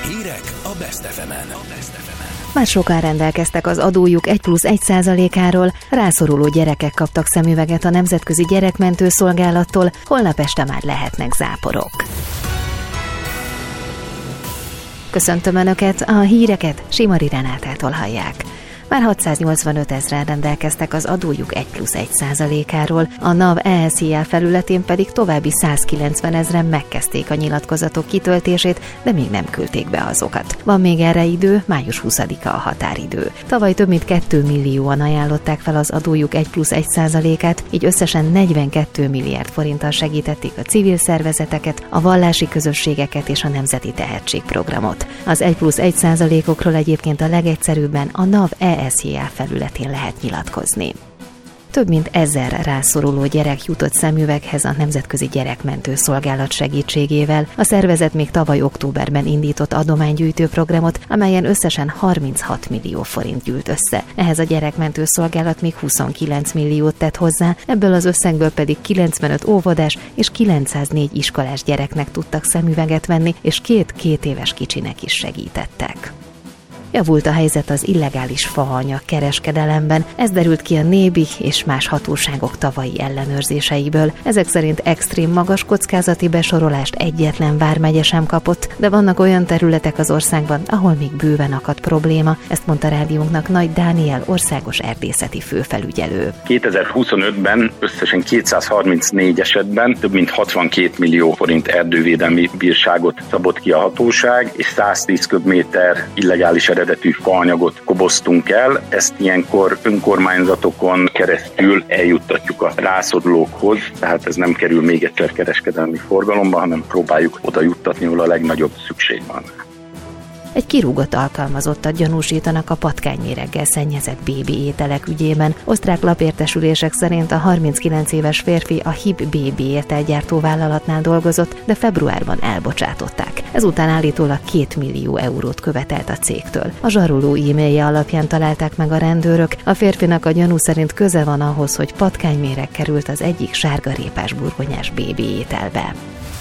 Hírek a Best FM-en. Már sokan rendelkeztek az adójuk 1+1%-áról, rászoruló gyerekek kaptak szemüveget a Nemzetközi Gyerekmentő Szolgálattól, holnap este már lehetnek záporok. Köszöntöm Önöket, a híreket Simari Renátától hallják. Már 685 000 rendelkeztek az adójuk 1+1%-áról, a NAV ESZIA felületén pedig további 190 000 megkezdték a nyilatkozatok kitöltését, de még nem küldték be azokat. Van még erre idő, május 20-a a határidő. Tavaly több mint 2 millióan ajánlották fel az adójuk 1+1%-át, így összesen 42 milliárd forinttal segítették a civil szervezeteket, a vallási közösségeket és a Nemzeti Tehetségprogramot. Az 1+1%-okról egyébként a legegyszerűbben a NAV ESZIA felületén lehet nyilatkozni. Több mint 1000 rászoruló gyerek jutott szemüveghez a Nemzetközi Gyerekmentő Szolgálat segítségével. A szervezet még tavaly októberben indított adománygyűjtő programot, amelyen összesen 36 millió forint gyűlt össze. Ehhez a Gyerekmentő Szolgálat még 29 milliót tett hozzá, ebből az összegből pedig 95 óvodás és 904 iskolás gyereknek tudtak szemüveget venni, és 2 éves kicsinek is segítettek. Javult a helyzet az illegális faanyag kereskedelemben, ez derült ki a NÉBI és más hatóságok tavalyi ellenőrzéseiből. Ezek szerint extrém magas kockázati besorolást egyetlen vármegye sem kapott, de vannak olyan területek az országban, ahol még bőven akadt probléma, ezt mondta rádiónknak Nagy Dániel országos erdészeti főfelügyelő. 2025-ben összesen 234 esetben több mint 62 millió forint erdővédelmi bírságot szabott ki a hatóság, és 110 köbméter illegális eredetű faanyagot koboztunk el, ezt ilyenkor önkormányzatokon keresztül eljuttatjuk a rászorulókhoz, tehát ez nem kerül még egyszer kereskedelmi forgalomba, hanem próbáljuk oda juttatni, ahol a legnagyobb szükség van. Egy kirúgott alkalmazottat gyanúsítanak a patkányméreggel szennyezett bébi ételek ügyében. Osztrák lapértesülések szerint a 39 éves férfi a HIB bébi ételgyártó vállalatnál dolgozott, de februárban elbocsátották. Ezután állítólag 2 millió eurót követelt a cégtől. A zsaroló e-mailje alapján találták meg a rendőrök. A férfinak a gyanú szerint köze van ahhoz, hogy patkányméreg került az egyik sárgarépás burgonyás bébi ételbe.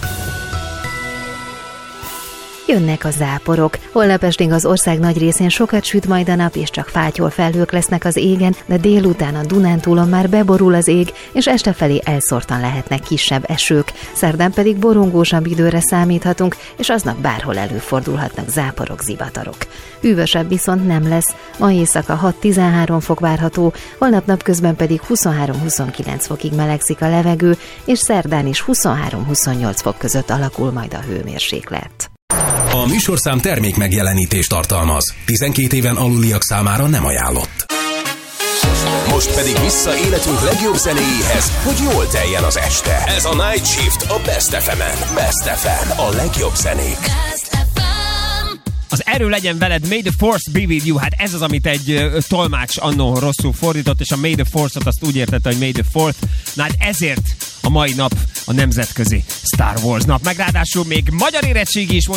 Jönnek a záporok. Holnap estig az ország nagy részén sokat süt majd a nap, és csak fátyol felhők lesznek az égen, de délután a Dunántúlon már beborul az ég, és este felé elszórtan lehetnek kisebb esők. Szerdán pedig borongósabb időre számíthatunk, és aznap bárhol előfordulhatnak záporok, zivatarok. Hűvösebb viszont nem lesz. Ma éjszaka 6-13 fok várható, holnap napközben pedig 23-29 fokig melegszik a levegő, és szerdán is 23-28 fok között alakul majd a hőmérséklet. A műsorszám termék megjelenítést tartalmaz. 12 éven aluliak számára nem ajánlott. Most pedig vissza életünk legjobb zenéjéhez, hogy jól teljen az este. Ez a Night Shift a Best FM-en. Best FM, a legjobb zenék. Az erő legyen veled, May the Force be with you. Hát ez az, amit egy tolmács annó rosszul fordított, és a May the Force-ot azt úgy értette, hogy May the Fourth. Na hát ezért a mai nap a nemzetközi Star Wars nap. Meg ráadásul még magyar érettségi is volt